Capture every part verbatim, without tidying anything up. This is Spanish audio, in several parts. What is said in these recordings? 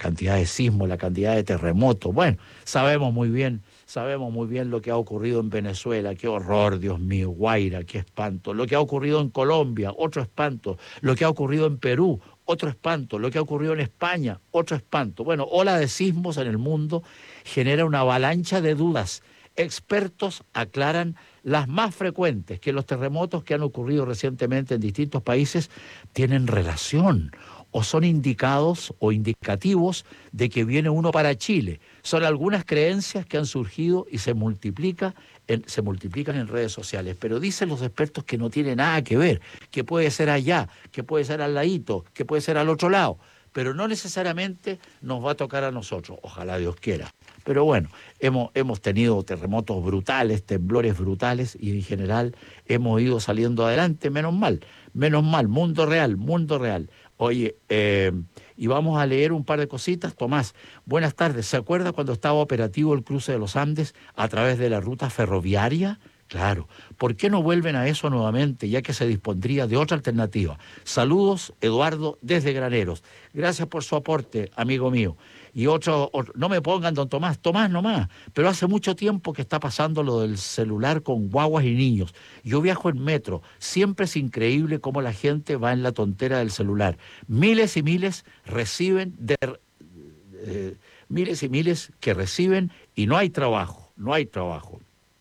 cantidad de sismos, la cantidad de terremotos. Bueno, sabemos muy bien, sabemos muy bien lo que ha ocurrido en Venezuela, qué horror, Dios mío, Guaira, qué espanto. Lo que ha ocurrido en Colombia, otro espanto. Lo que ha ocurrido en Perú, otro espanto. Lo que ha ocurrido en España, otro espanto. Bueno, ola de sismos en el mundo genera una avalancha de dudas. Expertos aclaran las más frecuentes, que los terremotos que han ocurrido recientemente en distintos países tienen relación o son indicados o indicativos de que viene uno para Chile. Son algunas creencias que han surgido y se, multiplica en, se multiplican en redes sociales, pero dicen los expertos que no tiene nada que ver, que puede ser allá, que puede ser al ladito, que puede ser al otro lado, pero no necesariamente nos va a tocar a nosotros, ojalá Dios quiera. Pero bueno, hemos, hemos tenido terremotos brutales, temblores brutales y en general hemos ido saliendo adelante, menos mal, menos mal, mundo real, mundo real. Oye, eh, y vamos a leer un par de cositas. Tomás, buenas tardes. ¿Se acuerda cuando estaba operativo el cruce de los Andes a través de la ruta ferroviaria? Claro. ¿Por qué no vuelven a eso nuevamente, ya que se dispondría de otra alternativa? Saludos, Eduardo, desde Graneros. Gracias por su aporte, amigo mío. Y otro, otro, no me pongan don Tomás, Tomás nomás, pero hace mucho tiempo que está pasando lo del celular con guaguas y niños. Yo viajo en metro, siempre es increíble cómo la gente va en la tontera del celular. Miles y miles reciben, de, eh, miles y miles que reciben y no hay trabajo, no hay trabajo.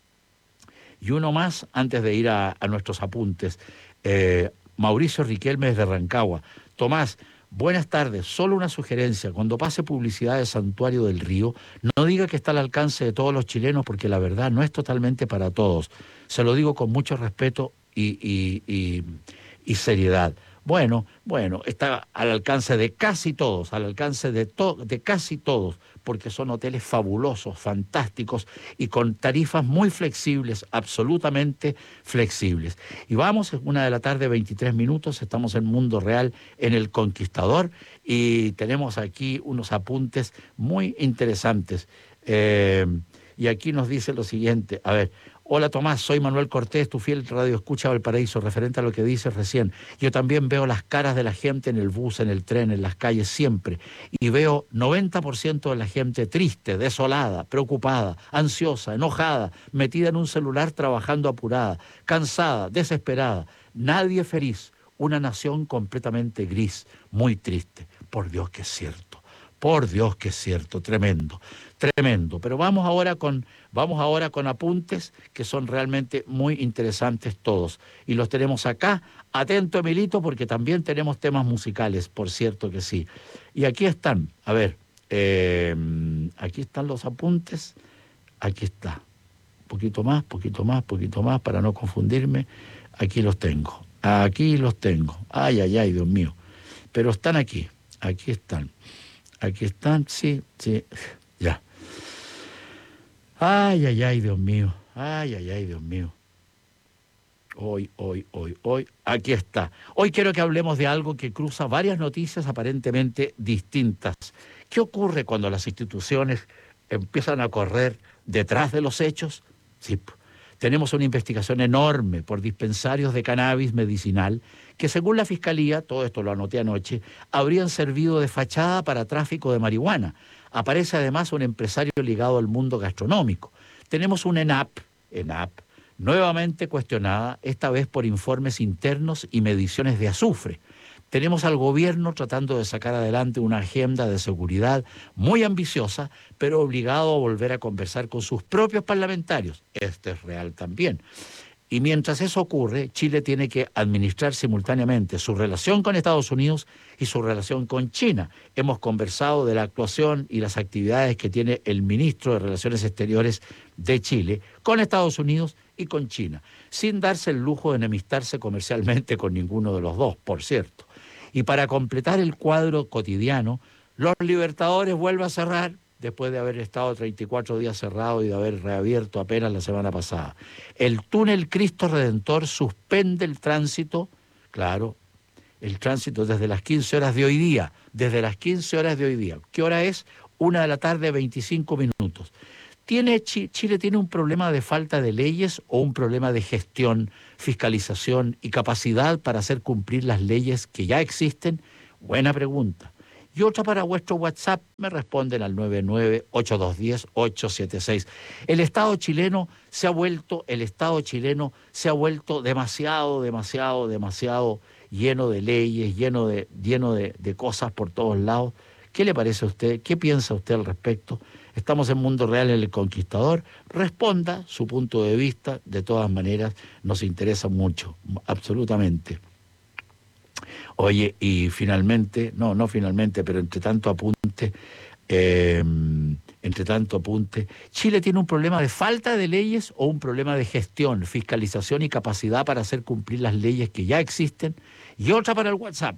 Y uno más, antes de ir a, a nuestros apuntes, eh, Mauricio Riquelme desde Rancagua. Tomás, buenas tardes, solo una sugerencia, cuando pase publicidad de Santuario del Río, no diga que está al alcance de todos los chilenos, porque la verdad no es totalmente para todos. Se lo digo con mucho respeto y, y, y, y seriedad. Bueno, bueno, está al alcance de casi todos, al alcance de, to de casi todos, porque son hoteles fabulosos, fantásticos y con tarifas muy flexibles, absolutamente flexibles. Y vamos, es una de la tarde, veintitrés minutos, estamos en Mundo Real, en El Conquistador, y tenemos aquí unos apuntes muy interesantes. Eh, y aquí nos dice lo siguiente, a ver... Hola Tomás, soy Manuel Cortés, tu fiel radio escucha Valparaíso, referente a lo que dices recién. Yo también veo las caras de la gente en el bus, en el tren, en las calles siempre, y veo noventa por ciento de la gente triste, desolada, preocupada, ansiosa, enojada, metida en un celular trabajando apurada, cansada, desesperada. Nadie feliz, una nación completamente gris, muy triste. Por Dios que es cierto. Por Dios que es cierto, tremendo, tremendo. Pero vamos ahora con, vamos ahora con apuntes que son realmente muy interesantes todos. Y los tenemos acá. Atento, Emilito, porque también tenemos temas musicales, por cierto que sí. Y aquí están, a ver, eh, aquí están los apuntes. Aquí está. Poquito más, poquito más, poquito más, para no confundirme. Aquí los tengo. Aquí los tengo. Ay, ay, ay, Dios mío. Pero están aquí. Aquí están. Aquí están, sí, sí, ya. Ay, ay, ay, Dios mío. Ay, ay, ay, Dios mío. Hoy, hoy, hoy, hoy. Aquí está. Hoy quiero que hablemos de algo que cruza varias noticias aparentemente distintas. ¿Qué ocurre cuando las instituciones empiezan a correr detrás de los hechos? Sí, tenemos una investigación enorme por dispensarios de cannabis medicinal que, según la Fiscalía, todo esto lo anoté anoche, habrían servido de fachada para tráfico de marihuana. Aparece además un empresario ligado al mundo gastronómico. Tenemos un ENAP, ENAP, nuevamente cuestionada, esta vez por informes internos y mediciones de azufre. Tenemos al gobierno tratando de sacar adelante una agenda de seguridad muy ambiciosa, pero obligado a volver a conversar con sus propios parlamentarios. Este es real también. Y mientras eso ocurre, Chile tiene que administrar simultáneamente su relación con Estados Unidos y su relación con China. Hemos conversado de la actuación y las actividades que tiene el ministro de Relaciones Exteriores de Chile con Estados Unidos y con China, sin darse el lujo de enemistarse comercialmente con ninguno de los dos, por cierto. Y para completar el cuadro cotidiano, los Libertadores vuelven a cerrar después de haber estado treinta y cuatro días cerrado y de haber reabierto apenas la semana pasada. El túnel Cristo Redentor suspende el tránsito, claro, el tránsito desde las quince horas de hoy día, desde las quince horas de hoy día. ¿Qué hora es? Una de la tarde, veinticinco minutos. ¿Tiene, Chile tiene un problema de falta de leyes o un problema de gestión, fiscalización y capacidad para hacer cumplir las leyes que ya existen? Buena pregunta. y otra para vuestro WhatsApp. Me responden al nueve nueve ocho dos uno cero ocho siete seis. El Estado chileno se ha vuelto, el Estado chileno se ha vuelto demasiado, demasiado, demasiado lleno de leyes, lleno de, lleno de, de cosas por todos lados. ¿Qué le parece a usted? ¿Qué piensa usted al respecto? Estamos en Mundo Real en El Conquistador. Responda su punto de vista. De todas maneras, nos interesa mucho, absolutamente. Oye, y finalmente, no, no finalmente, pero entre tanto apunte, eh, entre tanto apunte, ¿Chile tiene un problema de falta de leyes o un problema de gestión, fiscalización y capacidad para hacer cumplir las leyes que ya existen? Y otra para el WhatsApp.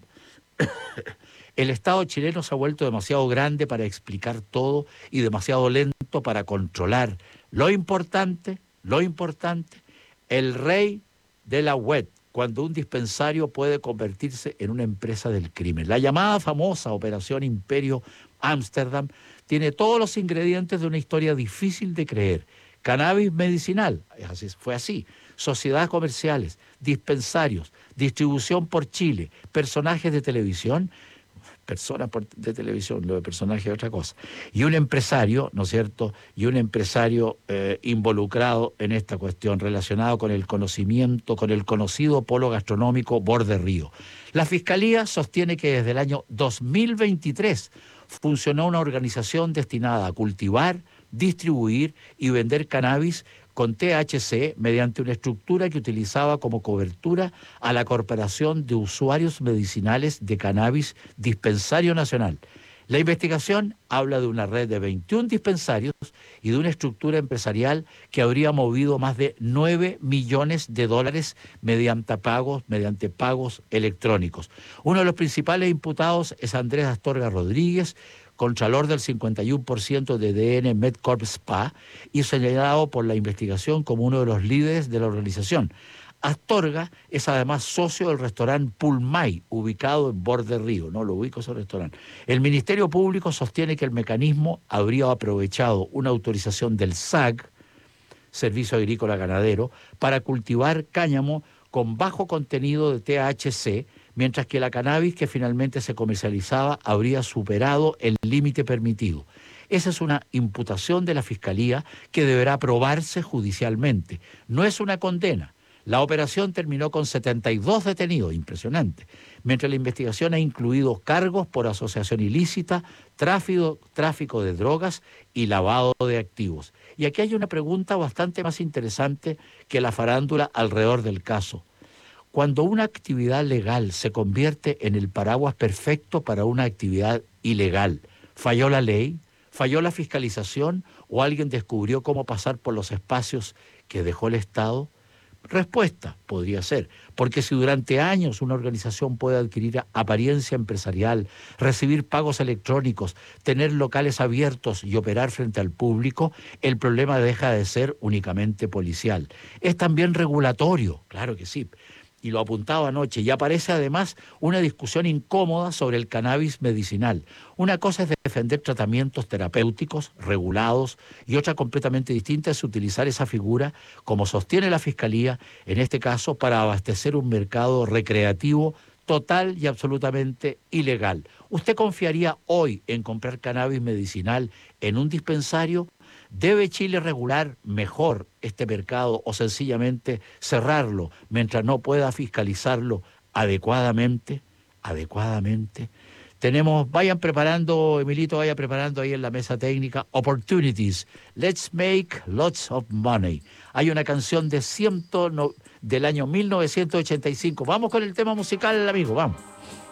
El Estado chileno se ha vuelto demasiado grande para explicar todo y demasiado lento para controlar. Lo importante, lo importante, el rey de la web, cuando un dispensario puede convertirse en una empresa del crimen. La llamada famosa Operación Imperio Ámsterdam tiene todos los ingredientes de una historia difícil de creer. Cannabis medicinal, así, fue así. Sociedades comerciales, dispensarios, distribución por Chile, personajes de televisión, personas por, de televisión, lo de personaje es otra cosa, y un empresario, ¿no es cierto?, y un empresario eh, involucrado en esta cuestión, relacionado con el conocimiento, con el conocido polo gastronómico Borde Río. La Fiscalía sostiene que desde el año dos mil veintitrés funcionó una organización destinada a cultivar, distribuir y vender cannabis con T H C mediante una estructura que utilizaba como cobertura a la Corporación de Usuarios Medicinales de Cannabis Dispensario Nacional. La investigación habla de una red de veintiún dispensarios y de una estructura empresarial que habría movido más de nueve millones de dólares mediante pagos, mediante pagos electrónicos. Uno de los principales imputados es Andrés Astorga Rodríguez, contralor del cincuenta y uno por ciento de D N Medcorp S P A y señalado por la investigación como uno de los líderes de la organización. Astorga es además socio del restaurante Pulmay, ubicado en Borde Río, no lo ubico ese restaurante. El Ministerio Público sostiene que el mecanismo habría aprovechado una autorización del S A G, Servicio Agrícola Ganadero, para cultivar cáñamo con bajo contenido de T H C, mientras que la cannabis que finalmente se comercializaba habría superado el límite permitido. Esa es una imputación de la Fiscalía que deberá probarse judicialmente. No es una condena. La operación terminó con setenta y dos detenidos, impresionante, mientras la investigación ha incluido cargos por asociación ilícita, tráfico, tráfico de drogas y lavado de activos. Y aquí hay una pregunta bastante más interesante que la farándula alrededor del caso. Cuando una actividad legal se convierte en el paraguas perfecto para una actividad ilegal, ¿falló la ley? ¿Falló la fiscalización? ¿O alguien descubrió cómo pasar por los espacios que dejó el Estado? Respuesta, podría ser, porque si durante años una organización puede adquirir apariencia empresarial, recibir pagos electrónicos, tener locales abiertos y operar frente al público, el problema deja de ser únicamente policial. Es también regulatorio, claro que sí. Y lo apuntaba anoche, y aparece además una discusión incómoda sobre el cannabis medicinal. Una cosa es defender tratamientos terapéuticos regulados y otra completamente distinta es utilizar esa figura, como sostiene la Fiscalía, en este caso para abastecer un mercado recreativo total y absolutamente ilegal. ¿Usted confiaría hoy en comprar cannabis medicinal en un dispensario? ¿Debe Chile regular mejor este mercado o sencillamente cerrarlo mientras no pueda fiscalizarlo adecuadamente? Adecuadamente. Tenemos, vayan preparando, Emilito, vaya preparando ahí en la mesa técnica, Opportunities. Let's make lots of money. Hay una canción de ciento no, del año mil novecientos ochenta y cinco. Vamos con el tema musical, amigo, vamos.